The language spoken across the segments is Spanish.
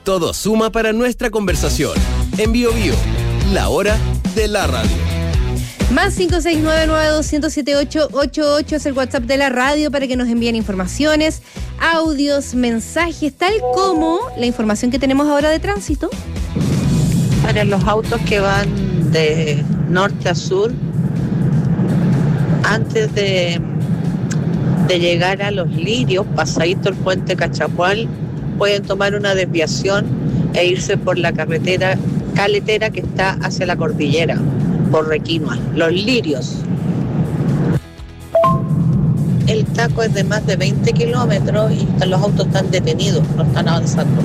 Todo suma para nuestra conversación. En Bio Bio, la hora de la radio. Más 569-9207-888 es el WhatsApp de la radio para que nos envíen informaciones, audios, mensajes, tal como la información que tenemos ahora de tránsito. Para los autos que van de norte a sur, antes de llegar a Los Lirios, pasadito el puente Cachapual, pueden tomar una desviación e irse por la caletera que está hacia la cordillera, por Requinoa, Los Lirios. El taco es de más de 20 kilómetros y los autos están detenidos, no están avanzando.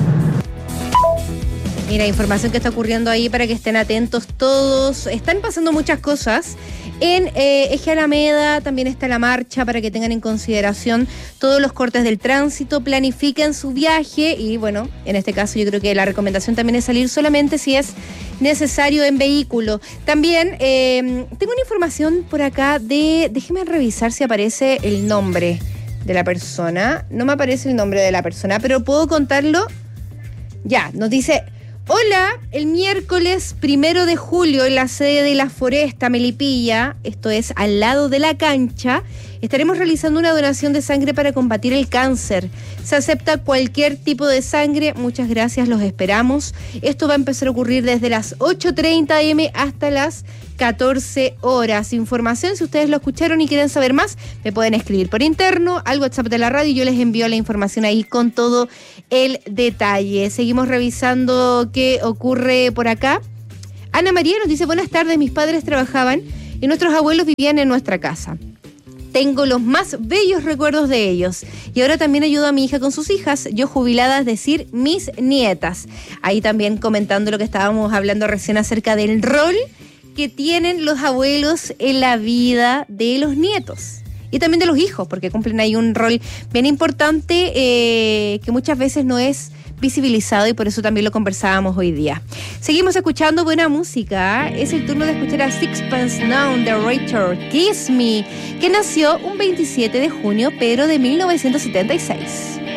Mira, información que está ocurriendo ahí para que estén atentos todos. Están pasando muchas cosas. En Eje Alameda también está la marcha para que tengan en consideración todos los cortes del tránsito, planifiquen su viaje y bueno, en este caso yo creo que la recomendación también es salir solamente si es necesario en vehículo. También tengo una información por acá déjeme revisar si aparece el nombre de la persona. No me aparece el nombre de la persona, pero puedo contarlo. Ya, nos dice... Hola, el miércoles 1 de julio en la sede de La Foresta, Melipilla, esto es al lado de la cancha, estaremos realizando una donación de sangre para combatir el cáncer. Se acepta cualquier tipo de sangre, muchas gracias, los esperamos. Esto va a empezar a ocurrir desde las 8:30 am hasta las 14 horas. Información, si ustedes lo escucharon y quieren saber más, me pueden escribir por interno al WhatsApp de la radio y yo les envío la información ahí con todo el detalle. Seguimos revisando qué ocurre por acá. Ana María nos dice, buenas tardes, mis padres trabajaban y nuestros abuelos vivían en nuestra casa. Tengo los más bellos recuerdos de ellos. Y ahora también ayudo a mi hija con sus hijas, yo jubilada, es decir, mis nietas. Ahí también comentando lo que estábamos hablando recién acerca del rol que tienen los abuelos en la vida de los nietos. Y también de los hijos, porque cumplen ahí un rol bien importante que muchas veces no es visibilizado y por eso también lo conversábamos hoy día. Seguimos escuchando buena música. Es el turno de escuchar a Sixpence None the Richer, Kiss Me, que nació un 27 de junio, pero de 1976.